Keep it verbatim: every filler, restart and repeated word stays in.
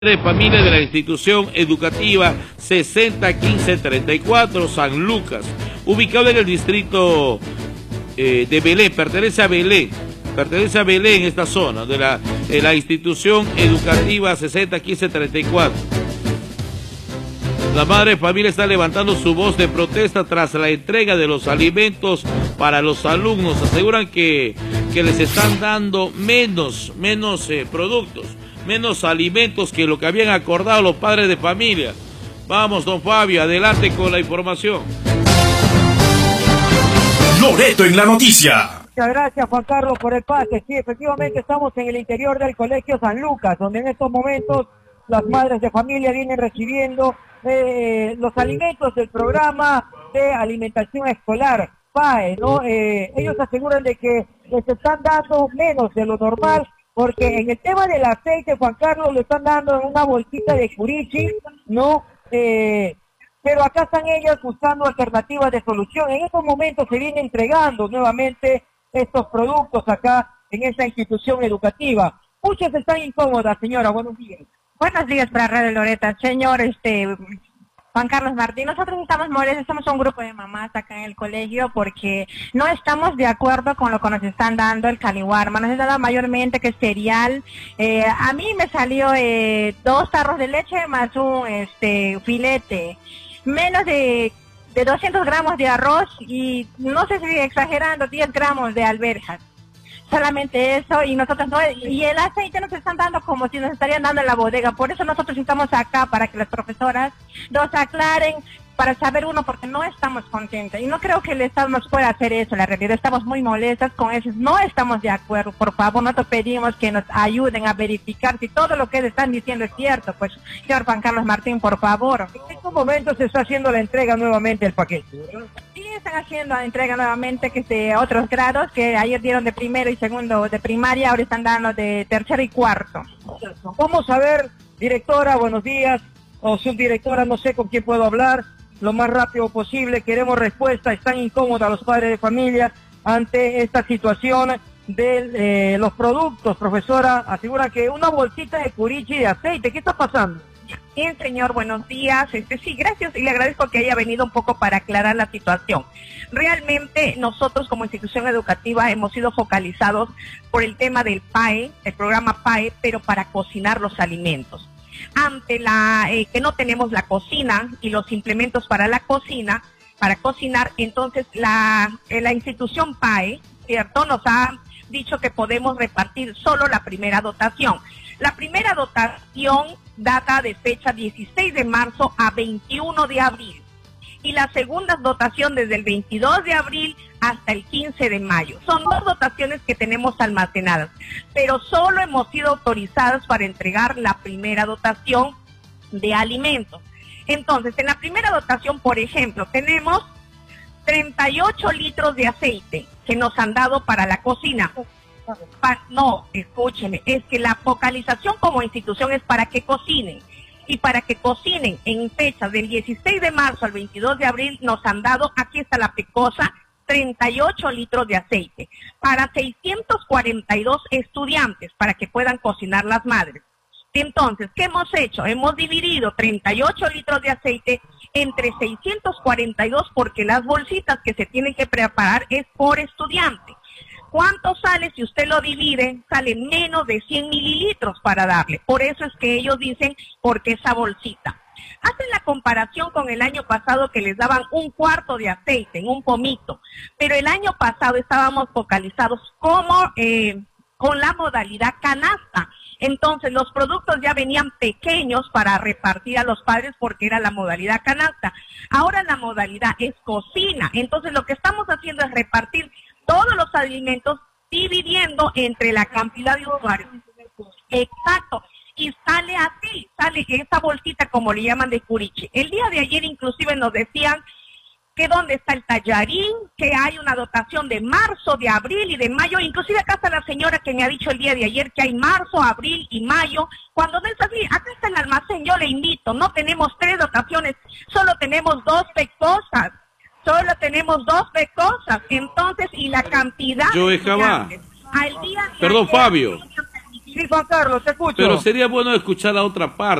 de familia de la institución educativa sesenta quince treinta y cuatro San Lucas, ubicado en el distrito eh, de Belén, pertenece a Belén, pertenece a Belén esta zona de la, de la institución educativa sesenta quince treinta y cuatro. La madre de familia está levantando su voz de protesta tras la entrega de los alimentos para los alumnos. Aseguran que, que les están dando menos, menos eh, productos, menos alimentos que lo que habían acordado los padres de familia. Vamos, don Fabio, adelante con la información. Loreto en la noticia. Muchas gracias, Juan Carlos, por el pase. Sí, efectivamente estamos en el interior del Colegio San Lucas, donde en estos momentos las madres de familia vienen recibiendo eh, los alimentos del programa de alimentación escolar, P A E, ¿no? Eh, ellos aseguran de que les están dando menos de lo normal, porque en el tema del aceite, Juan Carlos, le están dando en una bolsita de curichi, ¿no? Eh, pero acá están ellas buscando alternativas de solución. En estos momentos se viene entregando nuevamente estos productos acá en esta institución educativa. Muchas están incómodas, señora. Buenos días. Buenos días para Radio Loreta. Señor, este... Juan Carlos Martín, nosotros estamos molestos, somos un grupo de mamás acá en el colegio porque no estamos de acuerdo con lo que nos están dando el caliwarma. Nos están dando mayormente que es cereal. Eh, a mí me salió eh, dos tarros de leche más un este filete, menos de, de doscientos gramos de arroz y no sé si exagerando, diez gramos de alberjas. Solamente eso, y nosotros no, y el aceite nos están dando como si nos estarían dando en la bodega. Por eso nosotros estamos acá, para que las profesoras nos aclaren, para saber uno, porque no estamos contentos. Y no creo que el Estado nos pueda hacer eso, la realidad. Estamos muy molestas con eso, no estamos de acuerdo. Por favor, nosotros pedimos que nos ayuden a verificar si todo lo que están diciendo es cierto. Pues, señor Juan Carlos Martín, por favor. En estos momentos se está haciendo la entrega nuevamente del paquete, ¿verdad? Sí, están haciendo la entrega nuevamente que de otros grados, que ayer dieron de primero y segundo de primaria, ahora están dando de tercero y cuarto. Vamos a ver, directora, buenos días, o subdirectora, no sé con quién puedo hablar, lo más rápido posible, queremos respuesta. Están incómodas los padres de familia ante esta situación de eh, los productos. Profesora, asegura que una bolsita de curichi de aceite, ¿qué está pasando? Bien, señor, buenos días. Este, sí, gracias y le agradezco que haya venido un poco para aclarar la situación. Realmente nosotros como institución educativa hemos sido focalizados por el tema del P A E, el programa P A E, pero para cocinar los alimentos. Ante la eh, que no tenemos la cocina y los implementos para la cocina, para cocinar, entonces la, eh, la institución P A E, ¿cierto?, nos ha dicho que podemos repartir solo la primera dotación. La primera dotación data de fecha dieciséis de marzo a veintiuno de abril. Y la segunda dotación desde el veintidós de abril hasta el quince de mayo. Son dos dotaciones que tenemos almacenadas, pero solo hemos sido autorizadas para entregar la primera dotación de alimentos. Entonces, en la primera dotación, por ejemplo, tenemos treinta y ocho litros de aceite que nos han dado para la cocina. Pa no, escúcheme, es que la focalización como institución es para que cocinen. Y para que cocinen en fechas del dieciséis de marzo al veintidós de abril nos han dado, aquí está la pecosa, treinta y ocho litros de aceite. Para seiscientos cuarenta y dos estudiantes, para que puedan cocinar las madres. Entonces, ¿qué hemos hecho? Hemos dividido treinta y ocho litros de aceite entre seiscientos cuarenta y dos porque las bolsitas que se tienen que preparar es por estudiante. ¿Cuánto sale? Si usted lo divide, sale menos de cien mililitros para darle. Por eso es que ellos dicen, porque esa bolsita. Hacen la comparación con el año pasado que les daban un cuarto de aceite en un pomito. Pero el año pasado estábamos focalizados como eh, con la modalidad canasta. Entonces los productos ya venían pequeños para repartir a los padres porque era la modalidad canasta. Ahora la modalidad es cocina. Entonces lo que estamos haciendo es repartir todos los alimentos dividiendo entre la cantidad de usuarios. Exacto. Y sale así, sale esa bolsita como le llaman de curichi. El día de ayer inclusive nos decían que dónde está el tallarín, que hay una dotación de marzo, de abril y de mayo. Inclusive acá está la señora que me ha dicho el día de ayer que hay marzo, abril y mayo. Cuando no es así, acá está el almacén, yo le invito. No tenemos tres dotaciones, solo tenemos dos pecosas. Solo tenemos dos pecosas, entonces, y la cantidad Yo estaba. al día Perdón, Fabio. Sí, Juan Carlos, te escucho. Pero sería bueno escuchar la otra parte.